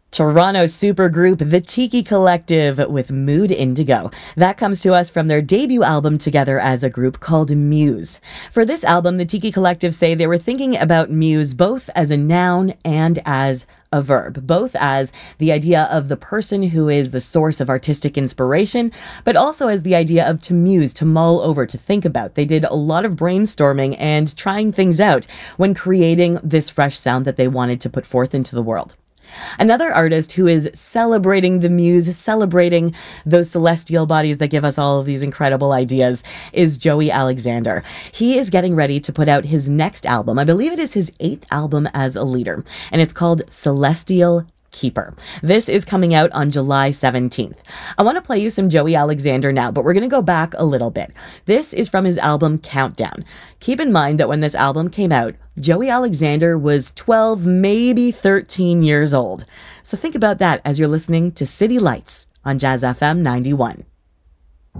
Toronto supergroup The Tiki Collective with Mood Indigo. That comes to us from their debut album together as a group called Muse. For this album, the Tiki Collective say they were thinking about muse both as a noun and as a verb, both as the idea of the person who is the source of artistic inspiration, but also as the idea of to muse, to mull over, to think about. They did a lot of brainstorming and trying things out when creating this fresh sound that they wanted to put forth into the world. Another artist who is celebrating the muse, celebrating those celestial bodies that give us all of these incredible ideas, is Joey Alexander. He is getting ready to put out his next album. I believe it is his 8th album as a leader, and it's called Celestial Keeper. This is coming out on July 17th. I want to play you some Joey Alexander now, but we're going to go back a little bit. This is from his album Countdown. Keep in mind that when this album came out, Joey Alexander was 12, maybe 13 years old. So think about that as you're listening to City Lights on Jazz FM 91.